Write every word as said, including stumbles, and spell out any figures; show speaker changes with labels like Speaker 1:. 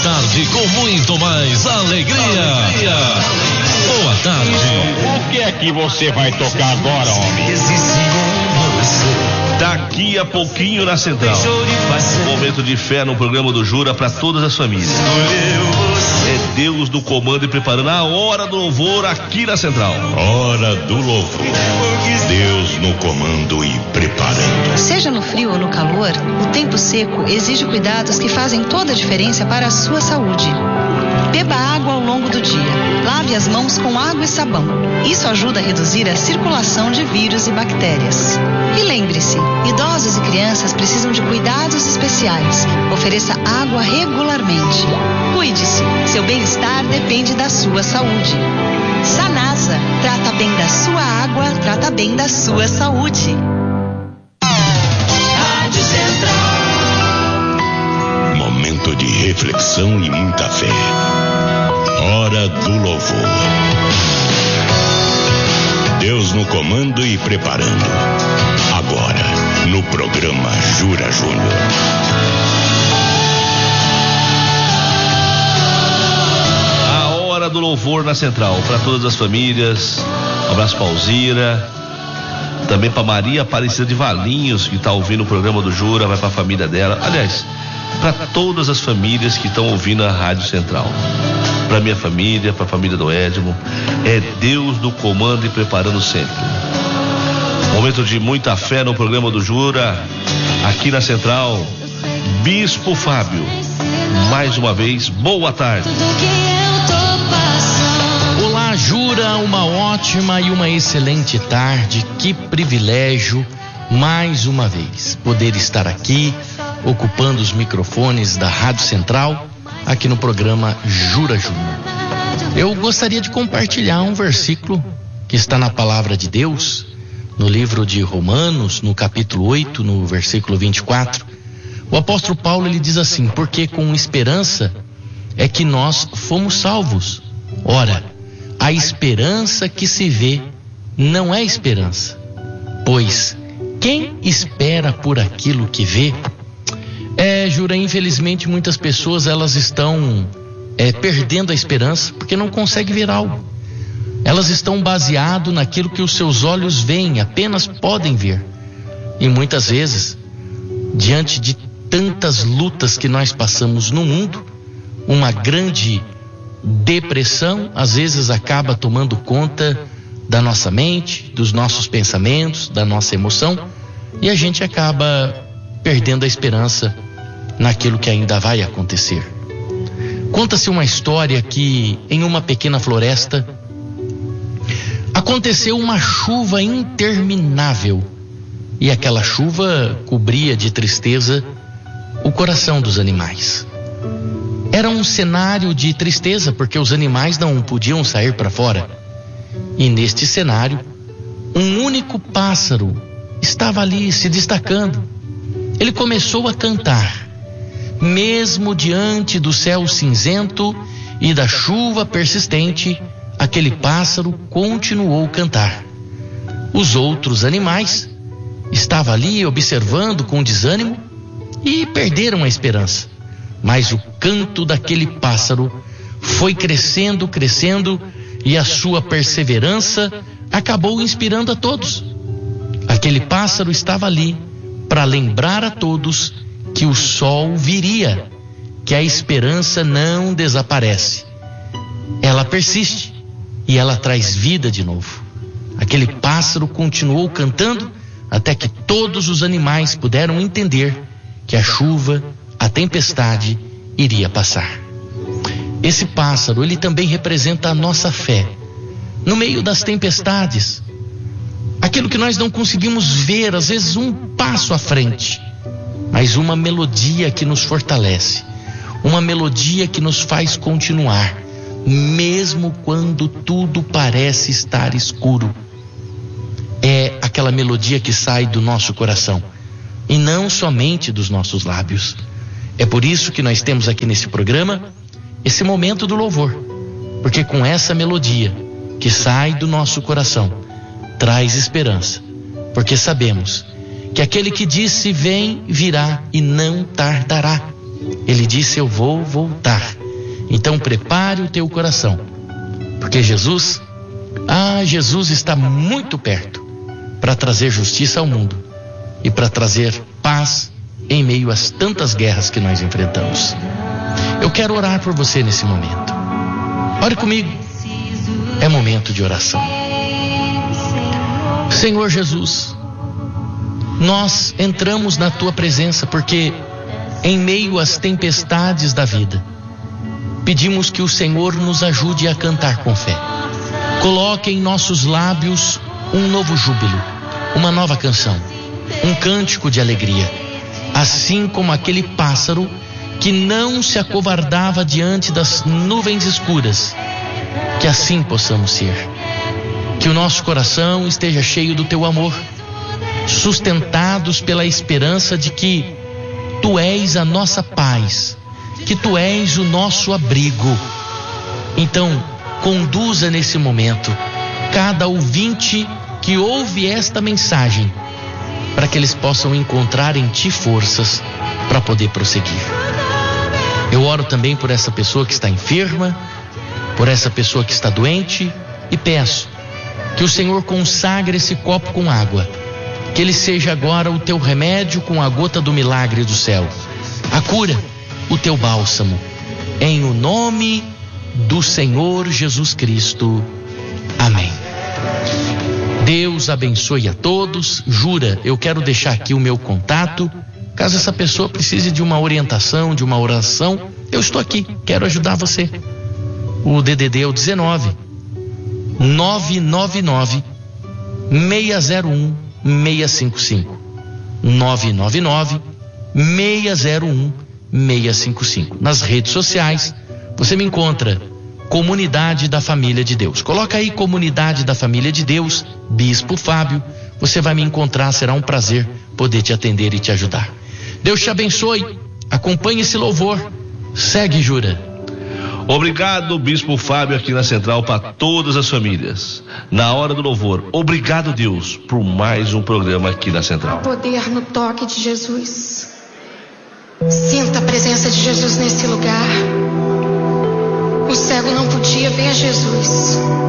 Speaker 1: tarde com muito mais alegria. Boa tarde.
Speaker 2: O que é que você vai tocar agora, homem?
Speaker 1: Daqui a pouquinho na Central. Momento de fé no programa do Jura para todas as famílias. É Deus no comando e preparando a hora do louvor aqui na Central.
Speaker 2: Hora do louvor. Deus no comando e preparando.
Speaker 3: Seja no frio ou no calor, o tempo seco exige cuidados que fazem toda a diferença para a sua saúde. Beba água ao longo do dia. Lave as mãos com água e sabão. Isso ajuda a reduzir a circulação de vírus e bactérias. E lembre-se, idosos e crianças precisam de cuidados especiais. Ofereça água regularmente. Cuide-se. Seu bem-estar depende da sua saúde. Sanasa. Trata bem da sua água, trata bem da sua saúde.
Speaker 4: Rádio Central.
Speaker 2: Momento de reflexão e muita fé. Hora do louvor. Deus no comando e preparando. Agora, no programa Jura Júnior.
Speaker 1: A hora do louvor na Central, para todas as famílias. Um abraço para Alzira. Também para Maria Aparecida de Valinhos, que está ouvindo o programa do Jura, vai para a família dela. Aliás, para todas as famílias que estão ouvindo a Rádio Central. Para minha família, para a família do Edmo. É Deus no comando e preparando sempre. Momento de muita fé no programa do Jura, aqui na Central. Bispo Fábio, mais uma vez, boa tarde.
Speaker 5: Olá, Jura, uma ótima e uma excelente tarde. Que privilégio, mais uma vez, poder estar aqui, ocupando os microfones da Rádio Central, aqui no programa Jura Júnior. Eu gostaria de compartilhar um versículo que está na Palavra de Deus, no livro de Romanos, no capítulo oito, no versículo vinte e quatro. O apóstolo Paulo, ele diz assim: porque com esperança é que nós fomos salvos. Ora, a esperança que se vê não é esperança, pois quem espera por aquilo que vê? É, Jura, infelizmente muitas pessoas elas estão é, perdendo a esperança porque não conseguem ver algo. Elas estão baseadas naquilo que os seus olhos veem, apenas podem ver. E muitas vezes, diante de tantas lutas que nós passamos no mundo, uma grande depressão às vezes acaba tomando conta da nossa mente, dos nossos pensamentos, da nossa emoção, e a gente acaba perdendo a esperança naquilo que ainda vai acontecer. Conta-se uma história que em uma pequena floresta aconteceu uma chuva interminável, e aquela chuva cobria de tristeza o coração dos animais. Era um cenário de tristeza porque os animais não podiam sair para fora. E neste cenário, um único pássaro estava ali se destacando. Ele começou a cantar. Mesmo diante do céu cinzento e da chuva persistente, aquele pássaro continuou a cantar. Os outros animais estavam ali observando com desânimo e perderam a esperança. Mas o canto daquele pássaro foi crescendo, crescendo, e a sua perseverança acabou inspirando a todos. Aquele pássaro estava ali para lembrar a todos que o sol viria, que a esperança não desaparece. Ela persiste e ela traz vida de novo. Aquele pássaro continuou cantando até que todos os animais puderam entender que a chuva, a tempestade iria passar. Esse pássaro, ele também representa a nossa fé. No meio das tempestades, aquilo que nós não conseguimos ver, às vezes um passo à frente, mas uma melodia que nos fortalece, uma melodia que nos faz continuar, mesmo quando tudo parece estar escuro. É aquela melodia que sai do nosso coração e não somente dos nossos lábios. É por isso que nós temos aqui nesse programa esse momento do louvor, porque com essa melodia que sai do nosso coração traz esperança, porque sabemos que aquele que disse vem, virá e não tardará. Ele disse: eu vou voltar. Então prepare o teu coração, porque Jesus, ah, Jesus está muito perto para trazer justiça ao mundo e para trazer paz em meio às tantas guerras que nós enfrentamos. Eu quero orar por você nesse momento. Ore comigo. É momento de oração. Senhor Jesus, nós entramos na tua presença porque em meio às tempestades da vida, pedimos que o Senhor nos ajude a cantar com fé. Coloque em nossos lábios um novo júbilo, uma nova canção, um cântico de alegria, assim como aquele pássaro que não se acovardava diante das nuvens escuras. Que assim possamos ser. Que o nosso coração esteja cheio do teu amor, sustentados pela esperança de que tu és a nossa paz, que tu és o nosso abrigo. Então, conduza nesse momento cada ouvinte que ouve esta mensagem, para que eles possam encontrar em ti forças para poder prosseguir. Eu oro também por essa pessoa que está enferma, por essa pessoa que está doente, e peço que o Senhor consagre esse copo com água, que ele seja agora o teu remédio com a gota do milagre do céu, a cura, o teu bálsamo, em o nome do Senhor Jesus Cristo. Amém. Deus abençoe a todos. Jura, eu quero deixar aqui o meu contato, caso essa pessoa precise de uma orientação, de uma oração, eu estou aqui, quero ajudar você. O D D D é o dezenove, nove nove nove, seis zero um, seis cinco cinco. nove nove nove, seis zero um, seis cinco cinco. Nas redes sociais, você me encontra Comunidade da Família de Deus. Coloca aí Comunidade da Família de Deus, Bispo Fábio. Você vai me encontrar, será um prazer poder te atender e te ajudar. Deus te abençoe. Acompanhe esse louvor. Segue, Jura.
Speaker 1: Obrigado, Bispo Fábio, aqui na Central, para todas as famílias. Na hora do louvor, obrigado, Deus, por mais um programa aqui na Central.
Speaker 4: Poder no toque de Jesus. Sinta a presença de Jesus nesse lugar. O cego não podia ver Jesus.